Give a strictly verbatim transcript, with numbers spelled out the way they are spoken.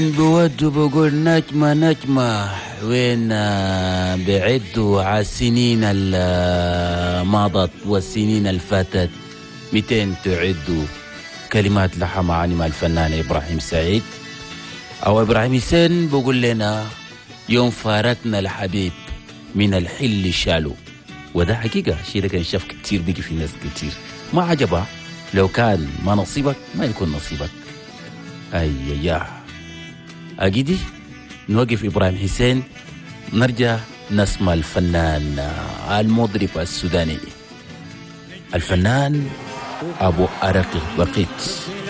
بود بقول نجمة نجمة وين بعدوا على السنين الماضت والسنين الفاتت مئتين تعدوا. كلمات لها معاني مع الفنان إبراهيم سعيد أو إبراهيم حسين بقول لنا يوم فارقنا الحبيب من الحل شالو. وده حقيقة شيء ده كان شاف كتير بيجي في ناس كتير ما عجبها. لو كان ما نصيبك ما يكون نصيبك. أي يا أجدي نوقف إبراهيم حسين نرجع نسمع الفنان المضرب السوداني الفنان أبو أرق بقيت.